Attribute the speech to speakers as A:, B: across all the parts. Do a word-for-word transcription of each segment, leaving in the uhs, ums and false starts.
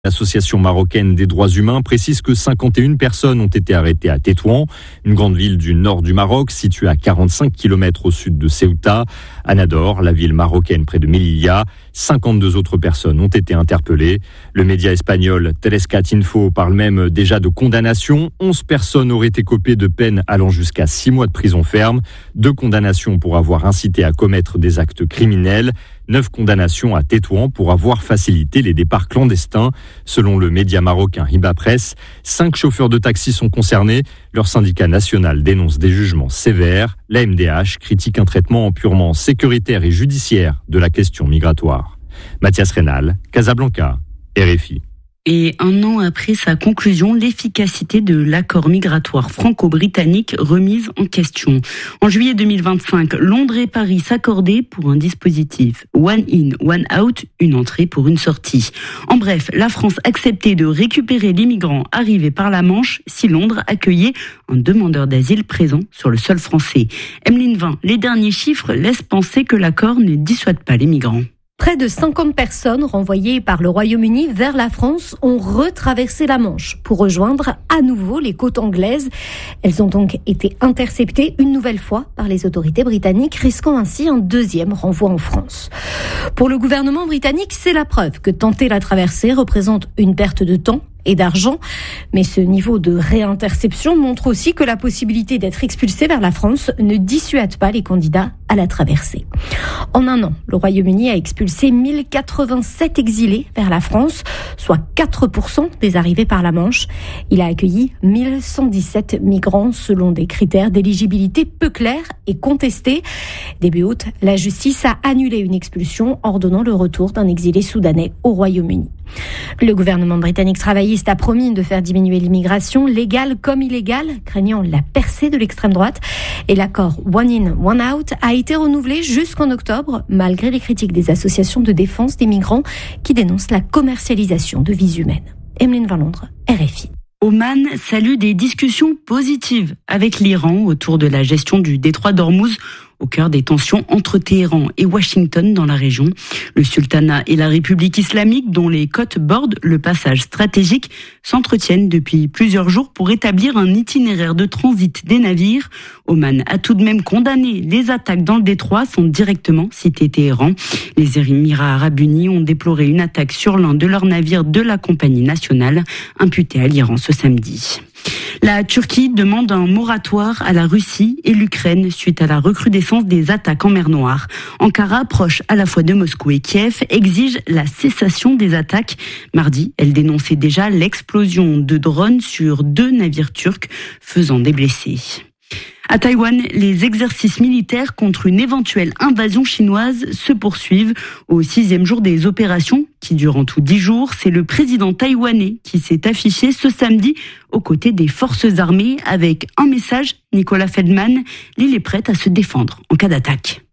A: L'association marocaine des droits humains précise que cinquante et une personnes ont été arrêtées à Tétouan, une grande ville du nord du Maroc située à quarante-cinq kilomètres au sud de Ceuta. À Nador, la ville marocaine près de Melilla, cinquante-deux autres personnes ont été interpellées. Le média espagnol Telescat Info parle même déjà de condamnation. onze personnes auraient écopé de peines allant jusqu'à six mois de prison ferme, deux condamnations pour avoir incité à commettre des actes criminels, neuf condamnations à Tétouan pour avoir facilité les départs clandestins. Selon le média marocain Hiba Presse, cinq chauffeurs de taxi sont concernés. Leur syndicat national dénonce des jugements sévères. La M D H critique un traitement purement sécuritaire et judiciaire de la question migratoire. Mathias Reynal, Casablanca, R F I.
B: Et un an après sa conclusion, l'efficacité de l'accord migratoire franco-britannique remise en question. En juillet deux mille vingt-cinq, Londres et Paris s'accordaient pour un dispositif one in, one out, une entrée pour une sortie. En bref, la France acceptait de récupérer les migrants arrivés par la Manche si Londres accueillait un demandeur d'asile présent sur le sol français. Emeline Vin, les derniers chiffres laissent penser que l'accord ne dissuade pas les migrants.
C: Près de cinquante personnes renvoyées par le Royaume-Uni vers la France ont retraversé la Manche pour rejoindre à nouveau les côtes anglaises. Elles ont donc été interceptées une nouvelle fois par les autorités britanniques, risquant ainsi un deuxième renvoi en France. Pour le gouvernement britannique, c'est la preuve que tenter la traversée représente une perte de temps et d'argent. Mais ce niveau de réinterception montre aussi que la possibilité d'être expulsé vers la France ne dissuade pas les candidats à la traversée. En un an, le Royaume-Uni a expulsé mille quatre-vingt-sept exilés vers la France, soit quatre pour cent des arrivées par la Manche. Il a accueilli mille cent dix-sept migrants selon des critères d'éligibilité peu clairs et contestés. Début août, la justice a annulé une expulsion, ordonnant le retour d'un exilé soudanais au Royaume-Uni. Le gouvernement britannique travailliste a promis de faire diminuer l'immigration, légale comme illégale, craignant la percée de l'extrême droite. Et l'accord One In, One Out a été renouvelé jusqu'en octobre, malgré les critiques des associations de défense des migrants qui dénoncent la commercialisation de vies humaines. Emeline Van Londres, R F I.
B: Oman salue des discussions positives avec l'Iran autour de la gestion du détroit d'Ormuz, au cœur des tensions entre Téhéran et Washington dans la région. Le sultanat et la République islamique, dont les côtes bordent le passage stratégique, s'entretiennent depuis plusieurs jours pour établir un itinéraire de transit des navires. Oman a tout de même condamné les attaques dans le détroit, sans directement citer Téhéran. Les Émirats arabes unis ont déploré une attaque sur l'un de leurs navires de la compagnie nationale, imputée à l'Iran ce samedi. La Turquie demande un moratoire à la Russie et l'Ukraine suite à la recrudescence des attaques en mer Noire. Ankara, proche à la fois de Moscou et Kiev, exige la cessation des attaques. Mardi, elle dénonçait déjà l'explosion de drones sur deux navires turcs, faisant des blessés. À Taïwan, les exercices militaires contre une éventuelle invasion chinoise se poursuivent. Au sixième jour des opérations, qui durent en tout dix jours, c'est le président taïwanais qui s'est affiché ce samedi aux côtés des forces armées avec un message, Nicolas Feldman, l'île est prête à se défendre en cas d'attaque.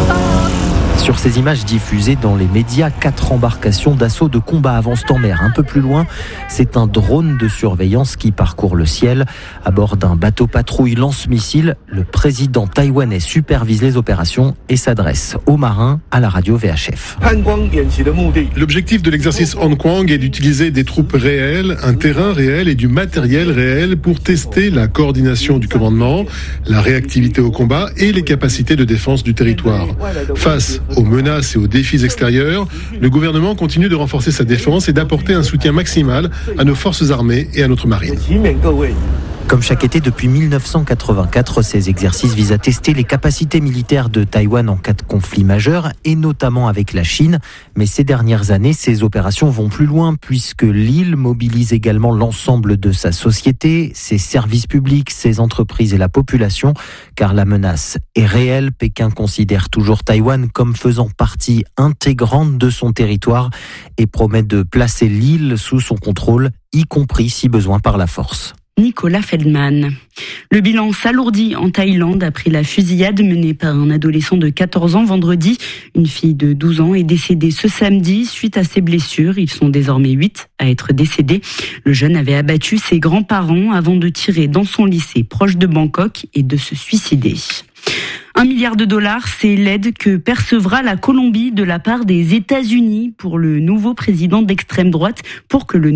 D: Sur ces images diffusées dans les médias, quatre embarcations d'assaut de combat avancent en mer. Un peu plus loin, c'est un drone de surveillance qui parcourt le ciel. À bord d'un bateau patrouille lance-missile, le président taïwanais supervise les opérations et s'adresse aux marins à la radio V H F.
E: L'objectif de l'exercice Hankwang est d'utiliser des troupes réelles, un terrain réel et du matériel réel pour tester la coordination du commandement, la réactivité au combat et les capacités de défense du territoire. Face aux menaces et aux défis extérieurs, le gouvernement continue de renforcer sa défense et d'apporter un soutien maximal à nos forces armées et à notre marine.
D: Comme chaque été depuis mille neuf cent quatre-vingt-quatre, ces exercices visent à tester les capacités militaires de Taïwan en cas de conflit majeur, et notamment avec la Chine. Mais ces dernières années, ces opérations vont plus loin, puisque l'île mobilise également l'ensemble de sa société, ses services publics, ses entreprises et la population, car la menace est réelle. Pékin considère toujours Taïwan comme faisant partie intégrante de son territoire et promet de placer l'île sous son contrôle, y compris si besoin par la force.
B: Nicolas Feldman. Le bilan s'alourdit en Thaïlande après la fusillade menée par un adolescent de quatorze ans vendredi. Une fille de douze ans est décédée ce samedi suite à ses blessures. Ils sont désormais huit à être décédés. Le jeune avait abattu ses grands-parents avant de tirer dans son lycée proche de Bangkok et de se suicider. Un milliard de dollars, c'est l'aide que percevra la Colombie de la part des États-Unis pour le nouveau président d'extrême droite pour que le